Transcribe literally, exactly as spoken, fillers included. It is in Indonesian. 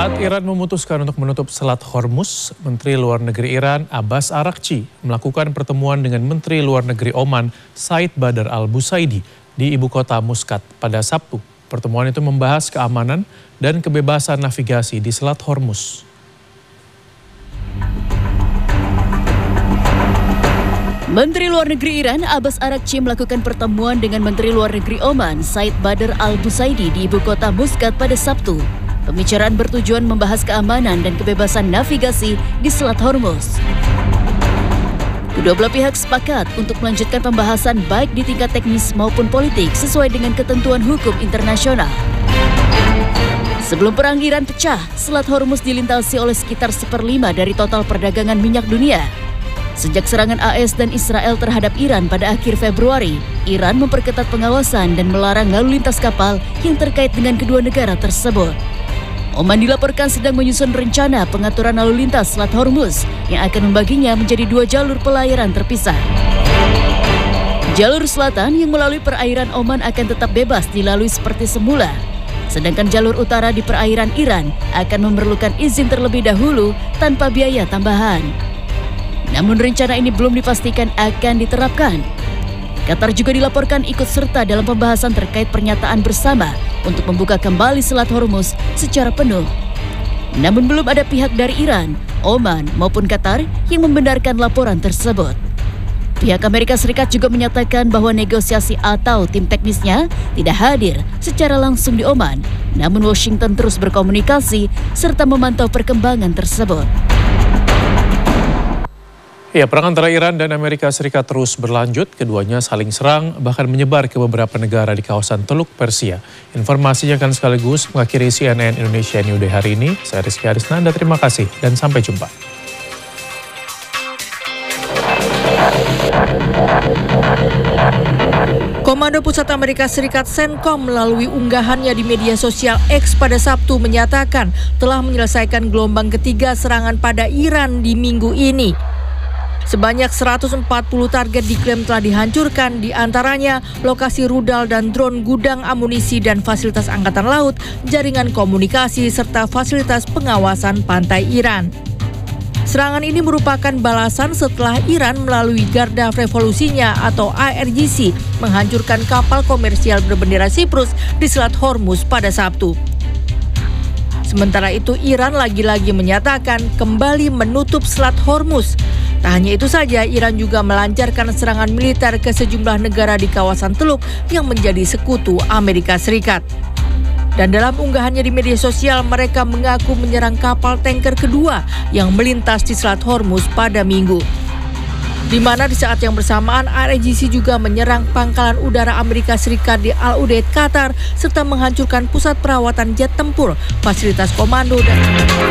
Saat Iran memutuskan untuk menutup Selat Hormuz, Menteri Luar Negeri Iran Abbas Araghchi melakukan pertemuan dengan Menteri Luar Negeri Oman Said Badr Al-Busaidi di ibu kota Muscat pada Sabtu. Pertemuan itu membahas keamanan dan kebebasan navigasi di Selat Hormuz. Menteri Luar Negeri Iran Abbas Araghchi melakukan pertemuan dengan Menteri Luar Negeri Oman Said Badr Al-Busaidi di ibu kota Muscat pada Sabtu. Pembicaraan bertujuan membahas keamanan dan kebebasan navigasi di Selat Hormuz. Kedua belah pihak sepakat untuk melanjutkan pembahasan baik di tingkat teknis maupun politik sesuai dengan ketentuan hukum internasional. Sebelum perang Iran pecah, Selat Hormuz dilintasi oleh sekitar seperlima dari total perdagangan minyak dunia. Sejak serangan A S dan Israel terhadap Iran pada akhir Februari, Iran memperketat pengawasan dan melarang lalu lintas kapal yang terkait dengan kedua negara tersebut. Oman dilaporkan sedang menyusun rencana pengaturan lalu lintas Selat Hormuz yang akan membaginya menjadi dua jalur pelayaran terpisah. Jalur selatan yang melalui perairan Oman akan tetap bebas dilalui seperti semula. Sedangkan jalur utara di perairan Iran akan memerlukan izin terlebih dahulu tanpa biaya tambahan. Namun rencana ini belum dipastikan akan diterapkan. Qatar juga dilaporkan ikut serta dalam pembahasan terkait pernyataan bersama untuk membuka kembali Selat Hormuz secara penuh. Namun belum ada pihak dari Iran, Oman maupun Qatar yang membenarkan laporan tersebut. Pihak Amerika Serikat juga menyatakan bahwa negosiasi atau tim teknisnya tidak hadir secara langsung di Oman. Namun Washington terus berkomunikasi serta memantau perkembangan tersebut. Ya, perang antara Iran dan Amerika Serikat terus berlanjut. Keduanya saling serang, bahkan menyebar ke beberapa negara di kawasan Teluk Persia. Informasinya akan sekaligus mengakhiri C N N Indonesia New Day hari ini. Saya Rizky Arisnanda, terima kasih dan sampai jumpa. Komando Pusat Amerika Serikat CENTCOM melalui unggahannya di media sosial X pada Sabtu menyatakan telah menyelesaikan gelombang ketiga serangan pada Iran di minggu ini. Sebanyak seratus empat puluh target diklaim telah dihancurkan, di antaranya lokasi rudal dan drone, gudang amunisi dan fasilitas angkatan laut, jaringan komunikasi, serta fasilitas pengawasan pantai Iran. Serangan ini merupakan balasan setelah Iran melalui Garda Revolusinya atau I R G C menghancurkan kapal komersial berbendera Siprus di Selat Hormuz pada Sabtu. Sementara itu, Iran lagi-lagi menyatakan kembali menutup Selat Hormuz. Tak hanya itu saja, Iran juga melancarkan serangan militer ke sejumlah negara di kawasan Teluk yang menjadi sekutu Amerika Serikat. Dan dalam unggahannya di media sosial, mereka mengaku menyerang kapal tanker kedua yang melintas di Selat Hormuz pada Minggu. Di mana di saat yang bersamaan I R G C juga menyerang pangkalan udara Amerika Serikat di Al Udeid, Qatar, serta menghancurkan pusat perawatan jet tempur, fasilitas komando dan